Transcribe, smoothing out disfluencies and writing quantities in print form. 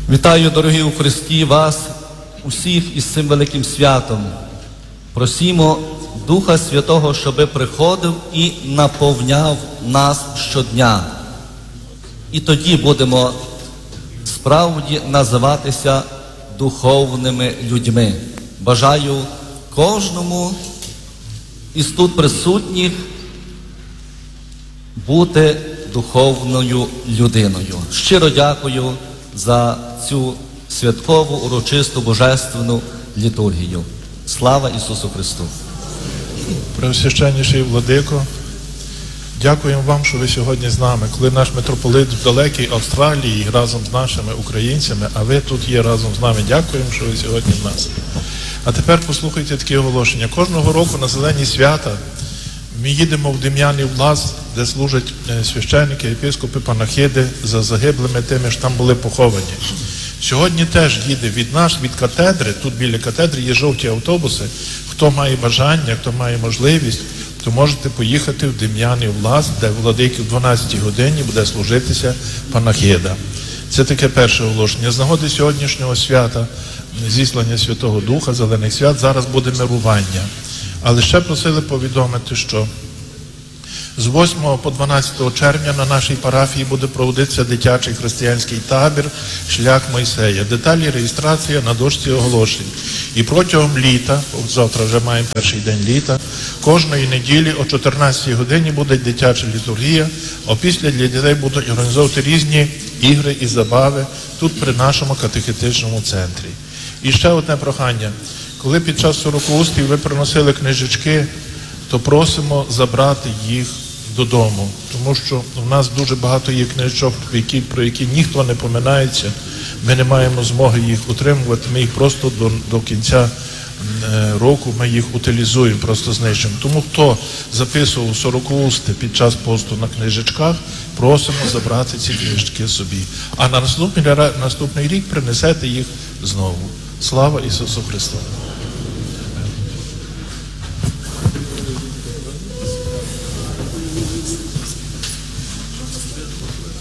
Вітаю, дорогі у Христі, вас, усіх із цим великим святом. Просімо Духа Святого, щоби приходив і наповняв нас щодня. І тоді будемо справді називатися духовними людьми. Бажаю кожному із тут присутніх бути духовною людиною. Щиро дякую за цю святкову, урочисту, божественну літургію. Слава Ісусу Христу! Преосвященніший Владико, дякуємо вам, що ви сьогодні з нами. Коли наш митрополит в далекій Австралії разом з нашими українцями, а ви тут є разом з нами. Дякуємо, що ви сьогодні в нас. А тепер послухайте такі оголошення. Кожного року на зелені свята ми їдемо в Дем'янів Лаз, де служать священники, єпископи, панахиди за загиблими тими, що там були поховані. Сьогодні теж їде від нас, від катедри, тут біля катедри є жовті автобуси. Хто має бажання, хто має можливість, то можете поїхати в Дем'янів Лаз, де владики в 12 годині буде служитися панахида. Це таке перше оголошення. З нагоди сьогоднішнього свята, зіслання Святого Духа, Зелених свят, зараз буде мирування. Але ще просили повідомити, що з 8 по 12 червня на нашій парафії буде проводитися дитячий християнський табір «Шлях Мойсея». Деталі реєстрація на дошці оголошень. І протягом літа, завтра вже маємо перший день літа, кожної неділі о 14 годині буде дитяча літургія, а після для дітей будуть організовувати різні ігри і забави тут при нашому катехетичному центрі. І ще одне прохання. Коли під час сорокоустів ви приносили книжечки, то просимо забрати їх додому, тому що в нас дуже багато є книжок, про які ніхто не поминається, ми не маємо змоги їх утримувати, ми їх просто до кінця року ми їх утилізуємо, просто знищимо. Тому хто записував сорокоусти під час посту на книжечках, просимо забрати ці книжечки собі. А на наступний рік принесете їх знову. Слава Ісусу Христу!